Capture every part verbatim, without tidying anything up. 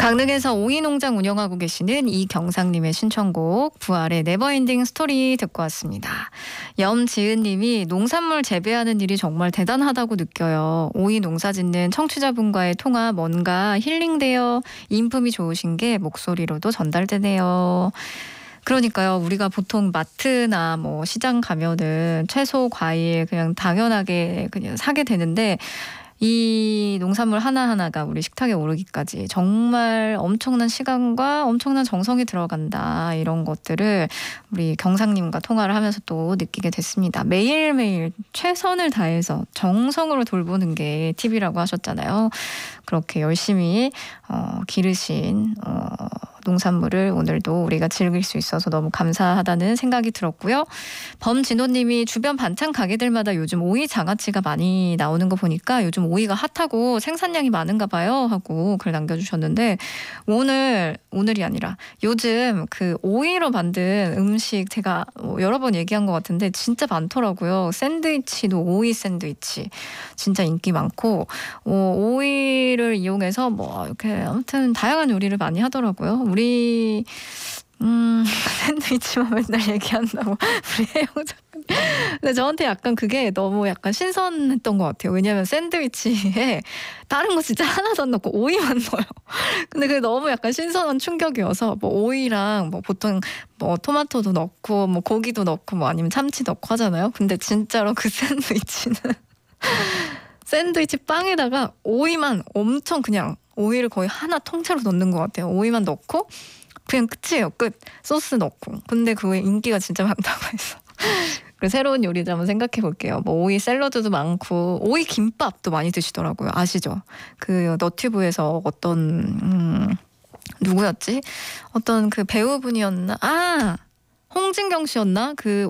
강릉에서 오이 농장 운영하고 계시는 이경상님의 신청곡 부활의 네버엔딩 스토리 듣고 왔습니다. 염지은님이 농산물 재배하는 일이 정말 대단하다고 느껴요. 오이 농사 짓는 청취자분과의 통화 뭔가 힐링되어 인품이 좋으신 게 목소리로도 전달되네요. 그러니까요. 우리가 보통 마트나 뭐 시장 가면은 채소, 과일 그냥 당연하게 그냥 사게 되는데 이 농산물 하나하나가 우리 식탁에 오르기까지 정말 엄청난 시간과 엄청난 정성이 들어간다. 이런 것들을 우리 경상님과 통화를 하면서 또 느끼게 됐습니다. 매일매일 최선을 다해서 정성으로 돌보는 게 팁이라고 하셨잖아요. 그렇게 열심히 어, 기르신 어, 농산물을 오늘도 우리가 즐길 수 있어서 너무 감사하다는 생각이 들었고요. 범진호님이 주변 반찬 가게들마다 요즘 오이 장아찌가 많이 나오는 거 보니까 요즘 오이가 핫하고 생산량이 많은가 봐요 하고 글 남겨주셨는데 오늘 오늘이 아니라 요즘 그 오이로 만든 음식 제가 여러 번 얘기한 것 같은데 진짜 많더라고요. 샌드위치도 오이 샌드위치 진짜 인기 많고 어, 오이를 이용해서 뭐 이렇게 아무튼 다양한 요리를 많이 하더라고요. 우리 음 샌드위치만 맨날 얘기한다고 우리 혜영 작가님. 근데 저한테 약간 그게 너무 약간 신선했던 것 같아요. 왜냐하면 샌드위치에 다른 거 진짜 하나도 안 넣고 오이만 넣어요. 근데 그게 너무 약간 신선한 충격이어서 뭐 오이랑 뭐 보통 뭐 토마토도 넣고 뭐 고기도 넣고 뭐 아니면 참치 넣고 하잖아요. 근데 진짜로 그 샌드위치는 샌드위치 빵에다가 오이만 엄청 그냥 오이를 거의 하나 통째로 넣는 것 같아요. 오이만 넣고 그냥 끝이에요. 끝. 소스 넣고. 근데 그게 인기가 진짜 많다고 해서. 그리고 새로운 요리를 한번 생각해 볼게요. 뭐 오이 샐러드도 많고 오이 김밥도 많이 드시더라고요. 아시죠? 그 너튜브에서 어떤 음, 누구였지? 어떤 그 배우분이었나? 아! 홍진경 씨였나? 그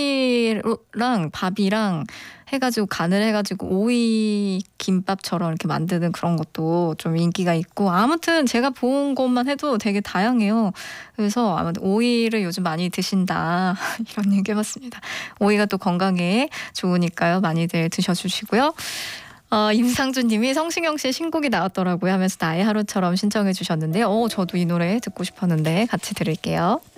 오이랑 밥이랑 해가지고 간을 해가지고 오이 김밥처럼 이렇게 만드는 그런 것도 좀 인기가 있고 아무튼 제가 본 것만 해도 되게 다양해요. 그래서 아무튼 오이를 요즘 많이 드신다 이런 얘기 해봤습니다. 오이가 또 건강에 좋으니까요. 많이들 드셔주시고요. 어, 임상준 님이 성시경 씨의 신곡이 나왔더라고요 하면서 나의 하루처럼 신청해 주셨는데요. 어, 저도 이 노래 듣고 싶었는데 같이 들을게요.